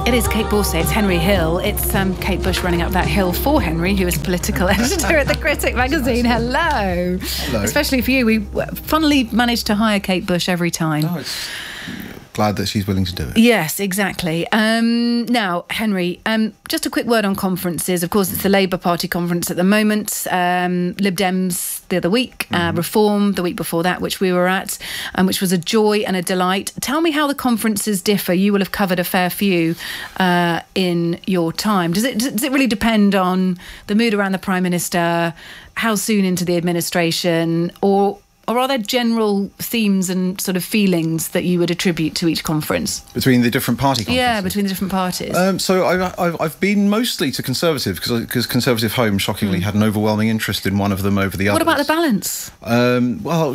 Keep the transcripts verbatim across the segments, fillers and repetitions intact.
It is Kate Borsay, it's Henry Hill. It's um, Kate Bush running up that hill for Henry, who is political editor at The Critic magazine. Hello. Hello. Especially for you. We funnily managed to hire Kate Bush every time. Oh, it's glad that she's willing to do it. Yes, exactly. Um, now, Henry, um, just a quick word on conferences. Of course, it's the Labour Party conference at the moment. Um, Lib Dems the other week, mm-hmm. uh, Reform the week before that, which we were at, um, which was a joy and a delight. Tell me how the conferences differ. You will have covered a fair few uh, in your time. Does it, does it really depend on the mood around the Prime Minister, how soon into the administration, or... Or are there general themes and sort of feelings that you would attribute to each conference? Between the different party conferences? Yeah, between the different parties. Um, so I, I've, I've been mostly to Conservative, because Conservative Home, shockingly, mm. had an overwhelming interest in one of them over the what others. What about the balance? Um, well,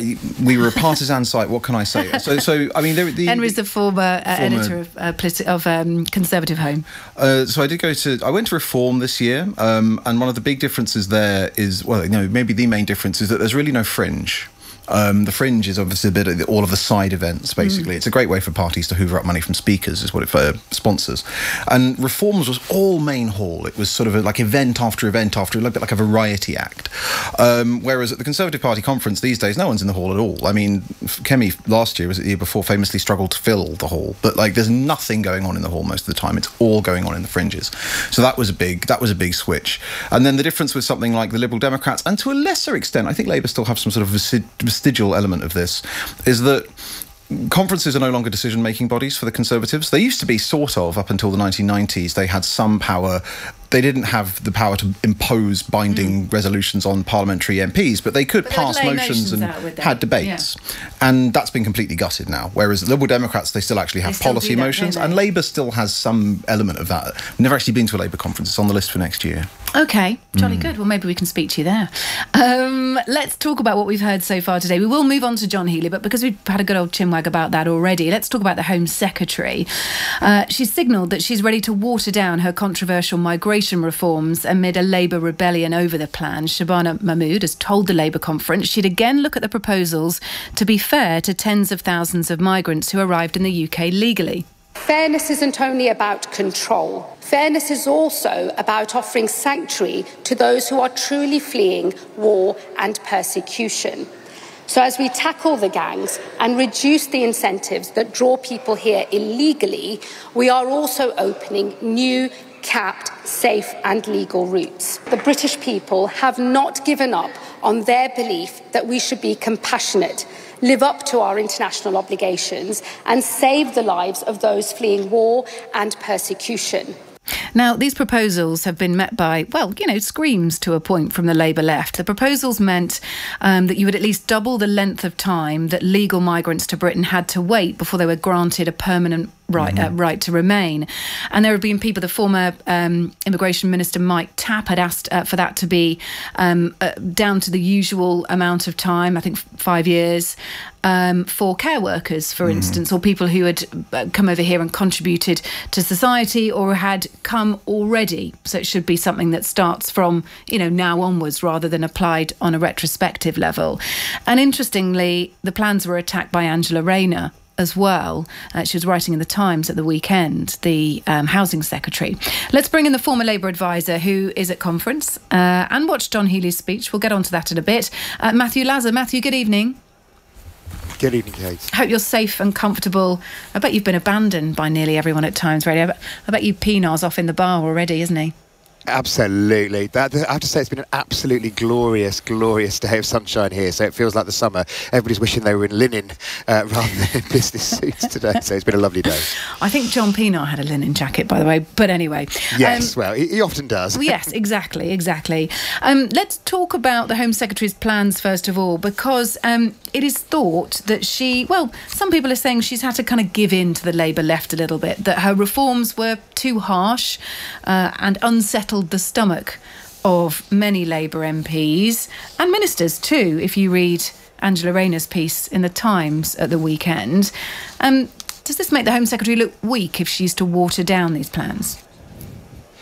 we were a partisan site, what can I say? So, so I mean... The, Henry's the former, uh, former editor of, uh, politi- of um, Conservative Home. Uh, so I did go to... I went to Reform this year, um, and one of the big differences there is... Well, no, maybe the main difference is that there's really no fringe. Um, the fringe is obviously a bit of the, all of the side events, basically. Mm. It's a great way for parties to hoover up money from speakers, is what it uh, sponsors. And Reforms was all main hall. It was sort of a, like event after event after, a little bit like a variety act. Um, whereas at the Conservative Party conference these days, no one's in the hall at all. I mean, Kemi last year, was it the year before, famously struggled to fill the hall. But like, there's nothing going on in the hall most of the time. It's all going on in the fringes. So that was a big, that was a big switch. And then the difference with something like the Liberal Democrats, and to a lesser extent, I think Labour still have some sort of vestigial element of this, is that conferences are no longer decision-making bodies for the Conservatives. They used to be sort of up until the nineteen nineties. They had some power. They didn't have the power to impose binding mm. resolutions on parliamentary M Ps, but they could but pass motions and had debates. Yeah. And that's been completely gutted now. Whereas the Liberal Democrats, they still actually have still policy that, motions, and Labour still has some element of that. Never actually been to a Labour conference. It's on the list for next year. OK, jolly mm. good. Well, maybe we can speak to you there. Um, let's talk about what we've heard so far today. We will move on to John Healey, but because we've had a good old chinwag about that already, let's talk about the Home Secretary. Uh, she's signalled that she's ready to water down her controversial migration reforms amid a Labour rebellion over the plan. Shabana Mahmood has told the Labour conference she'd again look at the proposals to be fair to tens of thousands of migrants who arrived in the U K legally. Fairness isn't only about control. Fairness is also about offering sanctuary to those who are truly fleeing war and persecution. So as we tackle the gangs and reduce the incentives that draw people here illegally, we are also opening new, capped, safe and legal routes. The British people have not given up on their belief that we should be compassionate, live up to our international obligations and save the lives of those fleeing war and persecution. Now, these proposals have been met by, well, you know, screams to a point from the Labour left. The proposals meant um, that you would at least double the length of time that legal migrants to Britain had to wait before they were granted a permanent right mm-hmm. uh, right to remain. And there have been people, the former um, Immigration Minister Mike Tapp had asked uh, for that to be um, uh, down to the usual amount of time, I think five years, um, for care workers, for mm-hmm. instance, or people who had uh, come over here and contributed to society or had come already. So it should be something that starts from, you know, now onwards rather than applied on a retrospective level. And interestingly, the plans were attacked by Angela Rayner as well. Uh, she was writing in the Times at the weekend, the um, Housing Secretary. Let's bring in the former Labour advisor who is at conference uh, and watched John Healey's speech. We'll get on to that in a bit. Uh, Matthew Lazar. Matthew, good evening. Good evening, Kate. Hope you're safe and comfortable. I bet you've been abandoned by nearly everyone at Times Radio. I bet, I bet you Pinar's off in the bar already, isn't he? Absolutely. That, I have to say, it's been an absolutely glorious, glorious day of sunshine here. So it feels like the summer. Everybody's wishing they were in linen uh, rather than in business suits today. So it's been a lovely day. I think John Pinar had a linen jacket, by the way. But anyway. Yes, um, well, he, he often does. Yes, exactly, exactly. Um, let's talk about the Home Secretary's plans, first of all, because um, it is thought that she, well, some people are saying she's had to kind of give in to the Labour left a little bit, that her reforms were too harsh uh, and unsettled the stomach of many Labour M Ps and ministers too, if you read Angela Rayner's piece in the Times at the weekend. Um, does this make the Home Secretary look weak if she's to water down these plans?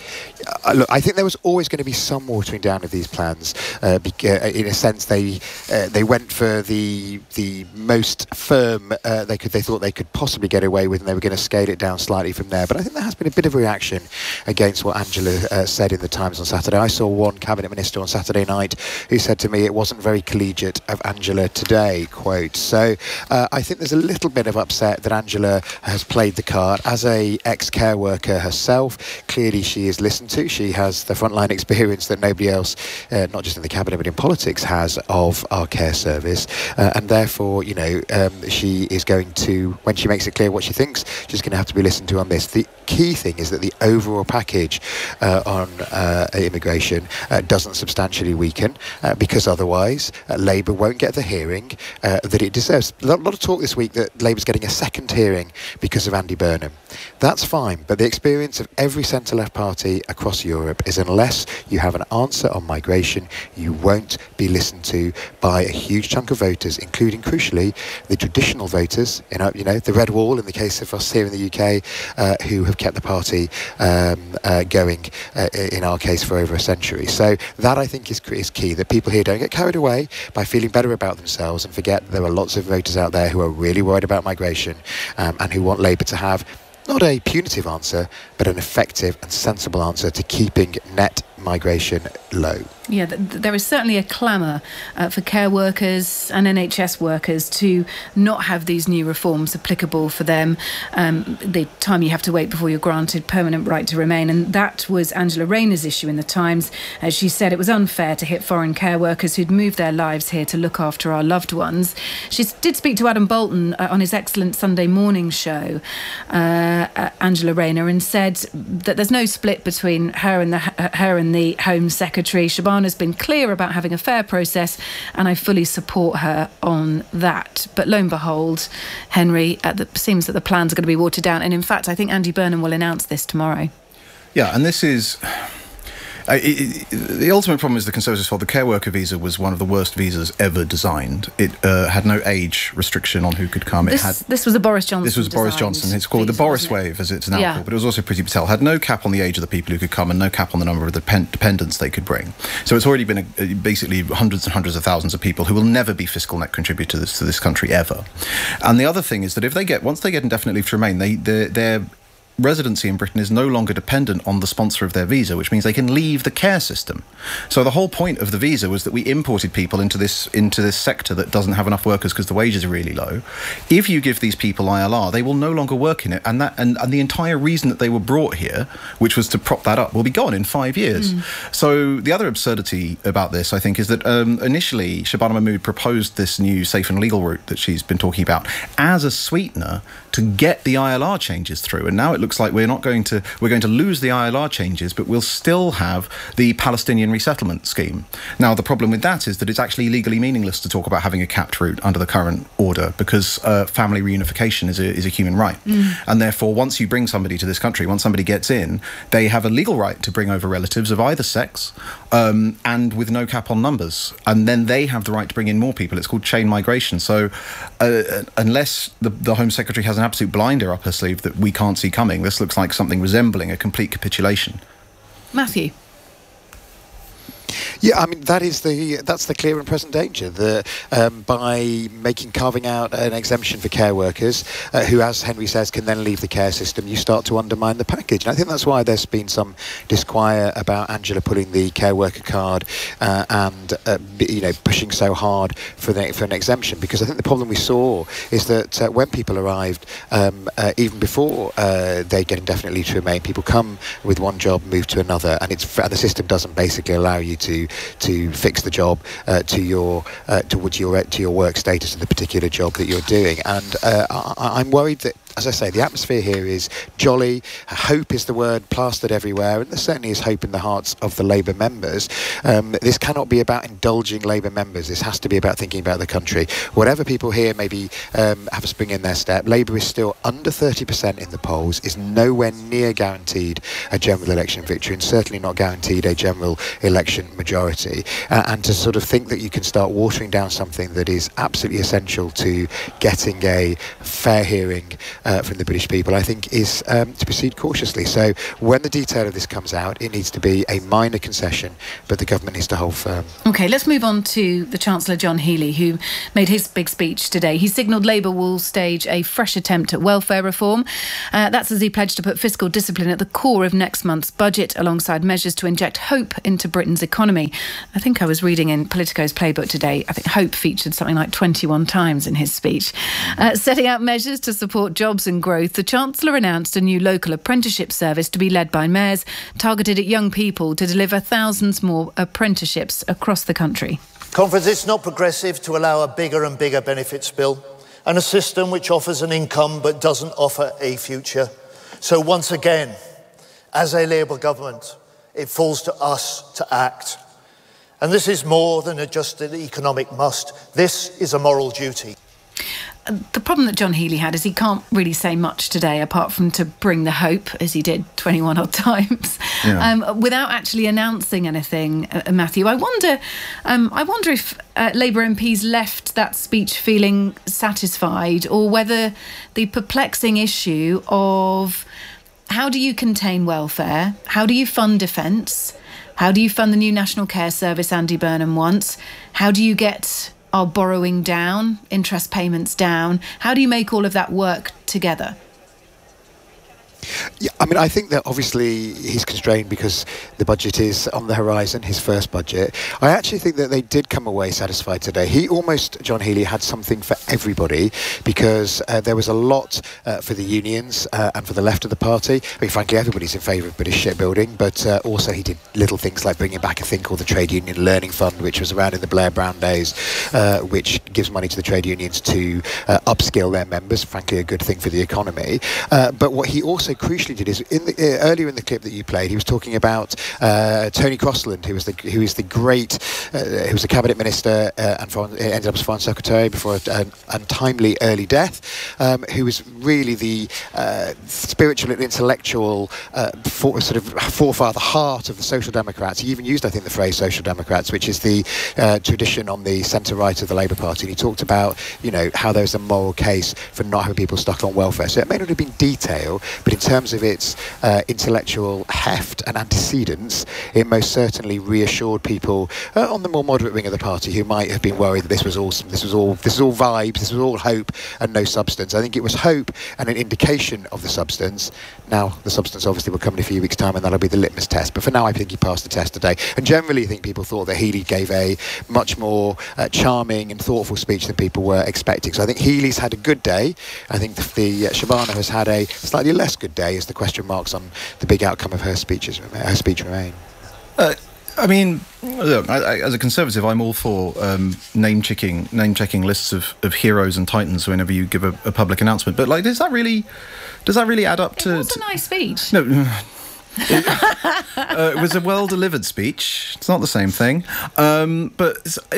uh, look, I think there was always going to be some watering down of these plans. Uh, because, uh, in a sense, they uh, they went for the the most firm uh, they could they thought they could possibly get away with, and they were going to scale it down slightly from there. But I think there has been a bit of a reaction against what Angela uh, said in the Times on Saturday. I saw one cabinet minister on Saturday night who said to me it wasn't very collegiate of Angela today, quote. So uh, I think there's a little bit of upset that Angela has played the card as a ex-care worker herself. Clearly she is listened to. She has the frontline experience that nobody else, uh, not just in the cabinet but in politics, has of our care service, uh, and therefore, you know, um, she is going to, when she makes it clear what she thinks, she's going to have to be listened to on this. The key thing is that the overall package uh, on uh, immigration uh, doesn't substantially weaken, uh, because otherwise uh, Labour won't get the hearing uh, that it deserves. A lot of talk this week that Labour's getting a second hearing because of Andy Burnham. That's fine, but the experience of every centre-left party across Europe is unless you have an answer on migration, you won't be listened to by a huge chunk of voters, including, crucially, the traditional voters, you know, you know the Red Wall in the case of us here in the U K, uh, who have kept the party um, uh, going, uh, in our case, for over a century. So that, I think, is, is key, that people here don't get carried away by feeling better about themselves and forget there are lots of voters out there who are really worried about migration um, and who want Labour to have not a punitive answer, but an effective and sensible answer to keeping net migration low. Yeah, th- there is certainly a clamour uh, for care workers and N H S workers to not have these new reforms applicable for them, um, the time you have to wait before you're granted permanent right to remain. And that was Angela Rayner's issue in the Times. As she said, it was unfair to hit foreign care workers who'd moved their lives here to look after our loved ones. She did speak to Adam Bolton uh, on his excellent Sunday morning show, uh, uh, Angela Rayner, and said that there's no split between her and the her and the Home Secretary. Shabana's been clear about having a fair process, and I fully support her on that. But lo and behold, Henry, it seems that the plans are going to be watered down. And in fact, I think Andy Burnham will announce this tomorrow. Yeah, and this is... Uh, it, it, the ultimate problem is the Conservatives' fault. The care worker visa was one of the worst visas ever designed. It uh, had no age restriction on who could come. It this, had this was a Boris Johnson. This was Boris Johnson. It's called visa, the Boris it? Wave, as it's now yeah. called. But it was also Priti Patel. Had no cap on the age of the people who could come and no cap on the number of the depend- dependents they could bring. So it's already been a, a, basically hundreds and hundreds of thousands of people who will never be fiscal net contributors to this country ever. And the other thing is that if they get once they get indefinite leave to remain, they they're, they're residency in Britain is no longer dependent on the sponsor of their visa, which means they can leave the care system. So the whole point of the visa was that we imported people into this into this sector that doesn't have enough workers because the wages are really low. If you give these people I L R, they will no longer work in it, and that and, and the entire reason that they were brought here, which was to prop that up, will be gone in five years. Mm. So the other absurdity about this, I think, is that um, initially Shabana Mahmood proposed this new safe and legal route that she's been talking about as a sweetener to get the I L R changes through, and now it looks like we're not going to we're going to lose the I L R changes, but we'll still have the Palestinian resettlement scheme. Now the problem with that is that it's actually legally meaningless to talk about having a capped route under the current order, because uh, family reunification is a, is a human right, mm. and therefore once you bring somebody to this country, once somebody gets in, they have a legal right to bring over relatives of either sex, um, and with no cap on numbers, and then they have the right to bring in more people. It's called chain migration. So uh, unless the, the Home Secretary has an absolute blinder up her sleeve that we can't see coming, this looks like something resembling a complete capitulation. Matthew? Yeah, I mean, that is the that's the clear and present danger. The, um, by making, carving out an exemption for care workers, uh, who, as Henry says, can then leave the care system, you start to undermine the package. And I think that's why there's been some disquiet about Angela putting the care worker card uh, and, uh, you know, pushing so hard for, the, for an exemption. Because I think the problem we saw is that uh, when people arrived, um, uh, even before uh, they get indefinite leave to remain, people come with one job, move to another, and, it's, and the system doesn't basically allow you to to fix the job uh, to your uh, towards your to your work status of the particular job that you're doing. And uh, I, I'm worried that, as I say, the atmosphere here is jolly. Hope is the word plastered everywhere, and there certainly is hope in the hearts of the Labour members. Um, this cannot be about indulging Labour members. This has to be about thinking about the country. Whatever people here maybe um, have a spring in their step, Labour is still under thirty percent in the polls, is nowhere near guaranteed a general election victory, and certainly not guaranteed a general election majority. Uh, and to sort of think that you can start watering down something that is absolutely essential to getting a fair hearing uh, from the British people, I think, is um, to proceed cautiously. So when the detail of this comes out, it needs to be a minor concession, but the government needs to hold firm. OK, let's move on to the Chancellor John Healey, who made his big speech today. He signalled Labour will stage a fresh attempt at welfare reform. Uh, that's as he pledged to put fiscal discipline at the core of next month's budget, alongside measures to inject hope into Britain's economy. I think I was reading in Politico's playbook today, I think hope featured something like twenty-one times in his speech. Uh, setting out measures to support jobs and growth, the Chancellor announced a new local apprenticeship service to be led by mayors, targeted at young people to deliver thousands more apprenticeships across the country. Conference, it's not progressive to allow a bigger and bigger benefits bill and a system which offers an income but doesn't offer a future. So once again, as a Labour government, it falls to us to act. And this is more than a just an economic must. This is a moral duty. The problem that John Healey had is he can't really say much today, apart from to bring the hope, as he did twenty-one odd times, yeah. um, without actually announcing anything. Uh, Matthew, I wonder, um, I wonder if uh, Labour M Ps left that speech feeling satisfied, or whether the perplexing issue of how do you contain welfare, how do you fund defence, how do you fund the new National Care Service Andy Burnham wants, how do you get our borrowing down, interest payments down? How do you make all of that work together? Yeah, I mean, I think that obviously he's constrained because the budget is on the horizon, his first budget. I actually think that they did come away satisfied today. He almost, John Healey, had something for everybody, because uh, there was a lot uh, for the unions uh, and for the left of the party. I mean, frankly, everybody's in favour of British shipbuilding, but uh, also he did little things like bringing back a thing called the Trade Union Learning Fund, which was around in the Blair-Brown days, uh, which gives money to the trade unions to uh, upskill their members. Frankly, a good thing for the economy. Uh, but what he also crucially did is in the, uh, earlier in the clip that you played, he was talking about uh, Tony Crossland, who was the who is the great, uh, who was a cabinet minister uh, and foreign, ended up as foreign secretary before an untimely early death, um, who was really the uh, spiritual and intellectual uh, for, sort of forefather, heart of the Social Democrats. He even used, I think, the phrase Social Democrats, which is the uh, tradition on the centre right of the Labour Party. And he talked about, you know, how there's a moral case for not having people stuck on welfare. So it may not have been detail, but in terms of its uh, intellectual heft and antecedents, it most certainly reassured people uh, on the more moderate wing of the party who might have been worried that this was all this was all this was all vibes, this was all hope and no substance. I think it was hope and an indication of the substance. Now the substance obviously will come in a few weeks' time, and that'll be the litmus test. But for now, I think he passed the test today. And generally, I think people thought that Healey gave a much more uh, charming and thoughtful speech than people were expecting. So I think Healey's had a good day. I think the, the uh, Shabana has had a slightly less good day, as the question marks on the big outcome of her speeches, her speech remain. Uh, I mean, look, I, I, as a Conservative, I'm all for um, name checking, name checking lists of, of heroes and titans whenever you give a, a public announcement. But like, does that really, does that really add up to? It was a nice speech. No. It, uh, it was a well-delivered speech. It's not the same thing. Um, but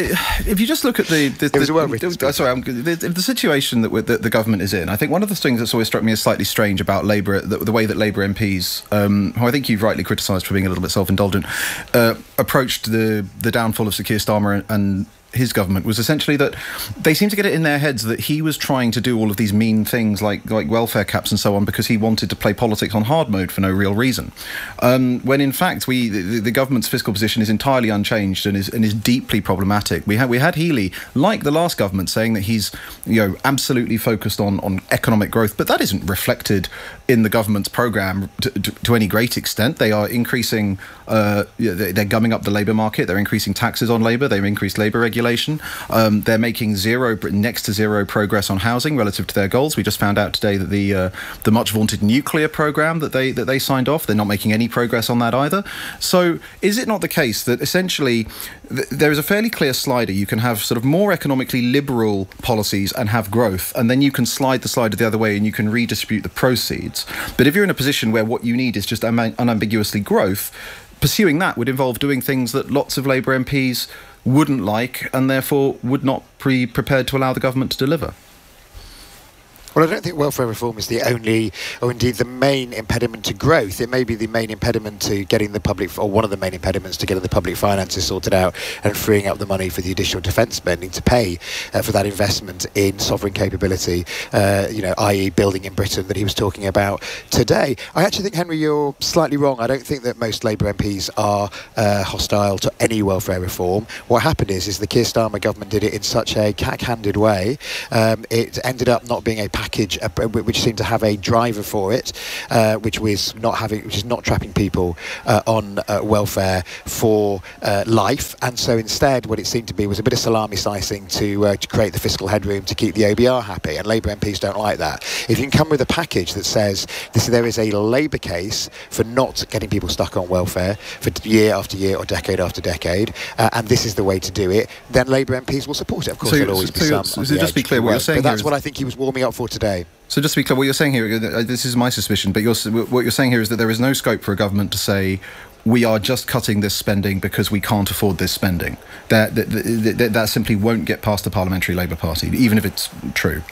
if you just look at the... the, it was the a well-written speech. Sorry, I'm, the, the situation that, that the government is in, I think one of the things that's always struck me as slightly strange about Labour, the, the way that Labour M Ps, um, who I think you've rightly criticised for being a little bit self-indulgent, uh, approached the, the downfall of Sir Keir Starmer and, and his government, was essentially that they seem to get it in their heads that he was trying to do all of these mean things like like welfare caps and so on because he wanted to play politics on hard mode for no real reason. Um, when in fact we the, the government's fiscal position is entirely unchanged and is and is deeply problematic. We had we had Healey, like the last government, saying that he's you know absolutely focused on on economic growth, but that isn't reflected in the government's programme to, to, to any great extent. They are increasing, uh, they're gumming up the labour market. They're increasing taxes on labour. They've increased labour regulation. Um, they're making zero, next to zero progress on housing relative to their goals. We just found out today that the uh, the much vaunted nuclear programme that they that they signed off, they're not making any progress on that either. So is it not the case that essentially th- there is a fairly clear slider? You can have sort of more economically liberal policies and have growth, and then you can slide the slider the other way and you can redistribute the proceeds. But if you're in a position where what you need is just un- unambiguously growth, pursuing that would involve doing things that lots of Labour M Ps wouldn't like and therefore would not be prepared to allow the government to deliver. Well, I don't think welfare reform is the only, or indeed the main impediment to growth. It may be the main impediment to getting the public, or one of the main impediments to getting the public finances sorted out and freeing up the money for the additional defence spending to pay uh, for that investment in sovereign capability, uh, you know, that is building in Britain that he was talking about today. I actually think, Henry, you're slightly wrong. I don't think that most Labour M Ps are uh, hostile to any welfare reform. What happened is, is the Keir Starmer government did it in such a cack-handed way. Um, it ended up not being a package uh, which seemed to have a driver for it, uh, which was not having, which is not trapping people uh, on uh, welfare for uh, life. And so instead, what it seemed to be was a bit of salami slicing to, uh, to create the fiscal headroom to keep the O B R happy. And Labour M Ps don't like that. If you can come with a package that says this, there is a Labour case for not getting people stuck on welfare for year after year or decade after decade, uh, and this is the way to do it, then Labour M Ps will support it. Of course, so, there'll always so, be some. So, so just be clear, what you're saying. But that's what I think he was warming up for today. So just to be clear, what you're saying here, this is my suspicion, but you're, what you're saying here is that there is no scope for a government to say, we are just cutting this spending because we can't afford this spending. That, that, that, that simply won't get past the Parliamentary Labour Party, even if it's true.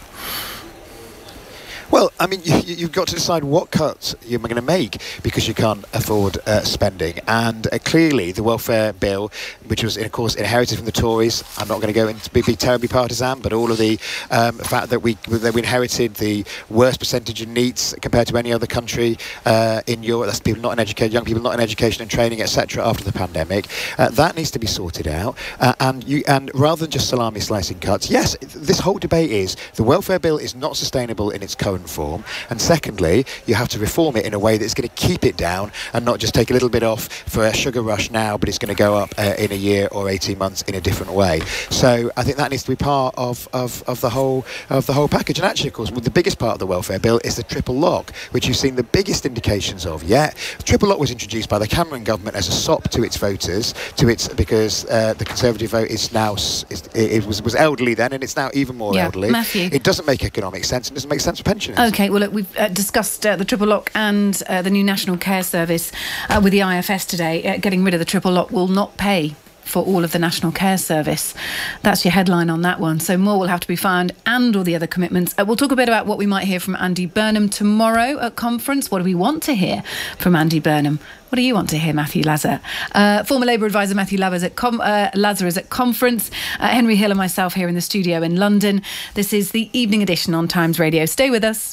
Well, I mean, you, you've got to decide what cuts you're going to make because you can't afford uh, spending. And uh, clearly, the welfare bill, which was, of course, inherited from the Tories, I'm not going to go into be, be terribly partisan, but all of the um, fact that we that we inherited the worst percentage of NEETs compared to any other country uh, in Europe, that's people not in education, young people not in education and training, et cetera, after the pandemic, uh, that needs to be sorted out. Uh, and you, and rather than just salami slicing cuts, yes, this whole debate is the welfare bill is not sustainable in its current form, and secondly, you have to reform it in a way that's going to keep it down and not just take a little bit off for a sugar rush now, but it's going to go up uh, in a year or eighteen months in a different way. So I think that needs to be part of, of, of the whole of the whole package. And actually, of course, the biggest part of the welfare bill is the triple lock, which you've seen the biggest indications of yet. The triple lock was introduced by the Cameron government as a sop to its voters, to its because uh, the Conservative vote is now is, it was was elderly then, and it's now even more yeah, elderly. Matthew. It doesn't make economic sense and doesn't make sense for pensioners. OK, well, look, we've uh, discussed uh, the triple lock and uh, the new National Care Service uh, with the I F S today. Uh, getting rid of the triple lock will not pay for all of the National Care Service. That's your headline on that one. So more will have to be found, and all the other commitments. Uh, we'll talk a bit about what we might hear from Andy Burnham tomorrow at conference. What do we want to hear from Andy Burnham? What do you want to hear, Matthew Lazar? Uh, former Labour advisor Matthew Lazar at com- uh, Lazar is at conference. Uh, Henry Hill and myself here in the studio in London. This is the evening edition on Times Radio. Stay with us.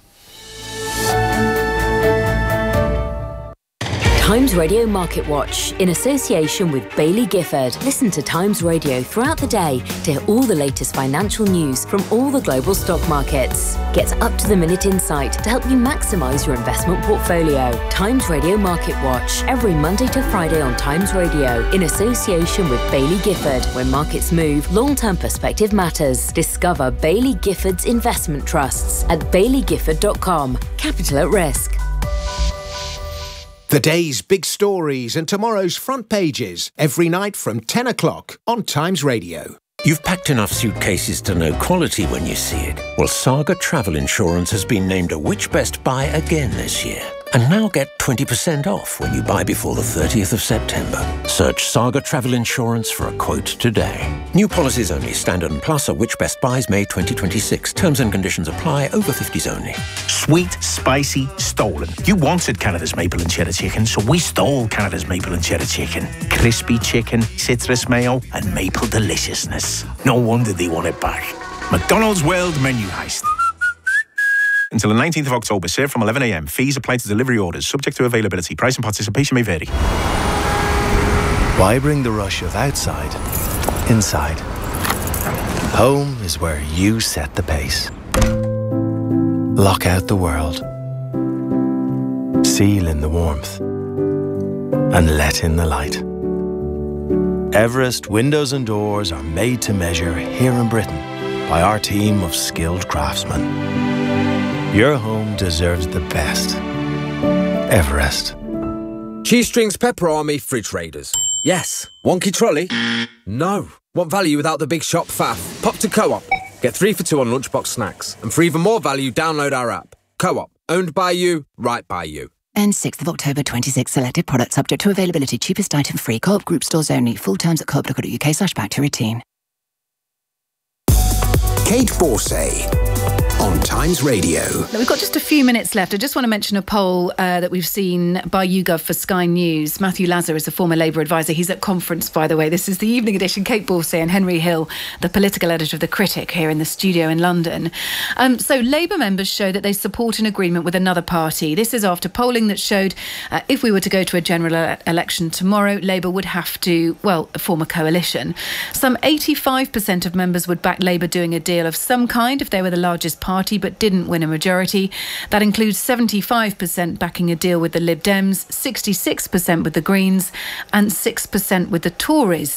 Times Radio Market Watch, in association with Baillie Gifford. Listen to Times Radio throughout the day to hear all the latest financial news from all the global stock markets. Get up-to-the-minute insight to help you maximise your investment portfolio. Times Radio Market Watch, every Monday to Friday on Times Radio, in association with Baillie Gifford. When markets move, long-term perspective matters. Discover Baillie Gifford's investment trusts at baillie gifford dot com. Capital at risk. The day's big stories and tomorrow's front pages every night from ten o'clock on Times Radio. You've packed enough suitcases to know quality when you see it. Well, Saga Travel Insurance has been named a Which Best Buy again this year. And now get twenty percent off when you buy before the thirtieth of September. Search Saga Travel Insurance for a quote today. New policies only. Standard and Plus are Which Best Buys May twenty twenty-six. Terms and conditions apply. Over fifties only. Sweet, spicy, stolen. You wanted Canada's maple and cheddar chicken, so we stole Canada's maple and cheddar chicken. Crispy chicken, citrus mayo, and maple deliciousness. No wonder they want it back. McDonald's World Menu Heist. Until the nineteenth of October, served from eleven a m. Fees apply to delivery orders, subject to availability. Price and participation may vary. Why bring the rush of outside inside? Home is where you set the pace. Lock out the world. Seal in the warmth. And let in the light. Everest windows and doors are made to measure here in Britain by our team of skilled craftsmen. Your home deserves the best. Everest. Cheese Strings Pepper Army Fridge Raiders. Yes. Wonky trolley? No. Want value without the big shop faff? Pop to Co-op. Get three for two on lunchbox snacks. And for even more value, download our app. Co-op. Owned by you, right by you. And sixth of October twenty-six. Selected products subject to availability. Cheapest item free. Co-op group stores only. Full terms at co op dot co dot uk slash back to routine. Kate Borsay on Times Radio. Now, we've got just a few minutes left. I just want to mention a poll uh, that we've seen by YouGov for Sky News. Matthew Lazar is a former Labour advisor. He's at conference, by the way. This is the evening edition. Kate Borsay and Henry Hill, the political editor of The Critic, here in the studio in London. Um, so Labour members show that they support an agreement with another party. This is after polling that showed uh, if we were to go to a general ele- election tomorrow, Labour would have to, well, form a coalition. Some eighty-five percent of members would back Labour doing a deal of some kind if they were the largest party but didn't win a majority. That includes seventy-five percent backing a deal with the Lib Dems, sixty-six percent with the Greens and six percent with the Tories.